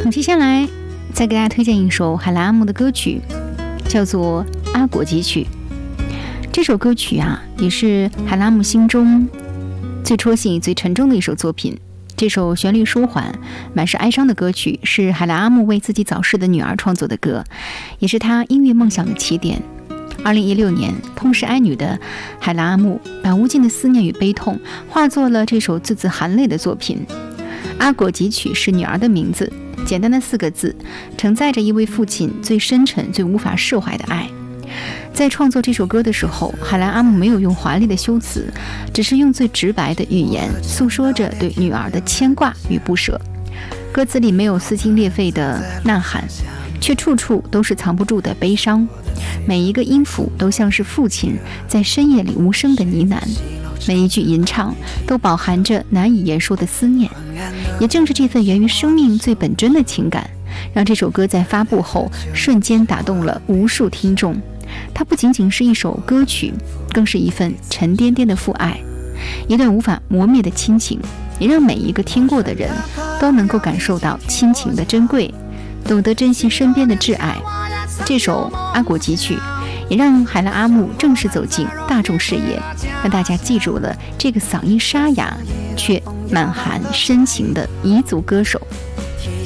接下来再给大家推荐一首海拉阿木的歌曲，叫做《阿果集曲》。这首歌曲啊，也是海拉阿木心中最戳心、最沉重的一首作品。这首旋律舒缓、满是哀伤的歌曲，是海拉阿木为自己早逝的女儿创作的歌，也是他音乐梦想的起点。2016年，痛失爱女的海拉阿木，把无尽的思念与悲痛化作了这首字字含泪的作品。阿果集曲是女儿的名字，简单的4个字，承载着一位父亲最深沉、最无法释怀的爱。在创作这首歌的时候，海拉阿木没有用华丽的修辞，只是用最直白的语言诉说着对女儿的牵挂与不舍。歌词里没有撕心裂肺的呐喊，却处处都是藏不住的悲伤。每一个音符都像是父亲在深夜里无声的呢喃，每一句吟唱都饱含着难以言说的思念。也正是这份源于生命最本真的情感，让这首歌在发布后瞬间打动了无数听众。它不仅仅是一首歌曲，更是一份沉甸甸的父爱，一段无法磨灭的亲情，也让每一个听过的人都能够感受到亲情的珍贵，懂得珍惜身边的挚爱。这首《阿果集曲》也让海拉阿木正式走进大众视野，让大家记住了这个嗓音沙哑却满含深情的彝族歌手。